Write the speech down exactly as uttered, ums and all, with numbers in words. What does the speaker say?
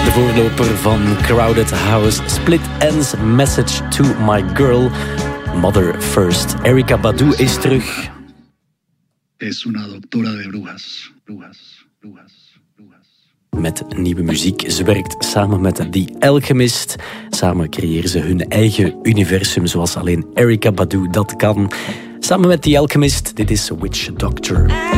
de voorloper van Crowded House. Split Ends, Message to My Girl. Mother First. Erykah Badu is terug. Es una doctora de brujas. Brujas, brujas, brujas. Met nieuwe muziek. Ze werkt samen met The Alchemist. Samen creëren ze hun eigen universum, zoals alleen Erykah Badu dat kan. Samen met The Alchemist, dit is Witch Doctor.